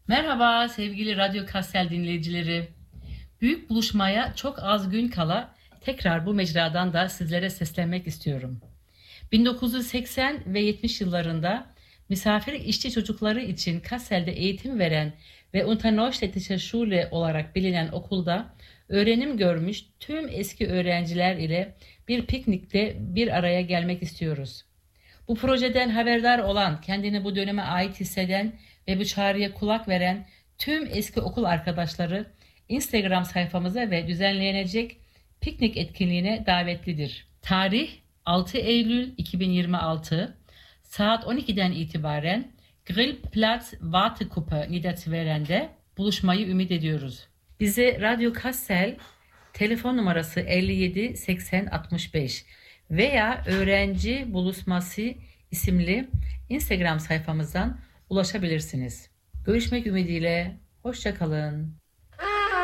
Merhaba sevgili Radyo Kassel dinleyicileri. Büyük buluşmaya çok az gün kala tekrar bu mecradan da sizlere seslenmek istiyorum. 1980 ve 70 yıllarında misafir işçi çocukları için Kassel'de eğitim veren ve Unterneustädtische Schule olarak bilinen okulda öğrenim görmüş tüm eski öğrenciler ile bir piknikte bir araya gelmek istiyoruz. Bu projeden haberdar olan, kendini bu döneme ait hisseden ve bu çağrıya kulak veren tüm eski okul arkadaşları Instagram sayfamıza ve düzenlenecek piknik etkinliğine davetlidir. Tarih 6 Eylül 2026 saat 12'den itibaren Grillplatz Wartekuppe Niederzweren'de buluşmayı ümit ediyoruz. Bize Radyo Kassel telefon numarası 57 80 65 veya Öğrenci Buluşması isimli Instagram sayfamızdan ulaşabilirsiniz. Görüşmek ümidiyle, hoşça kalın.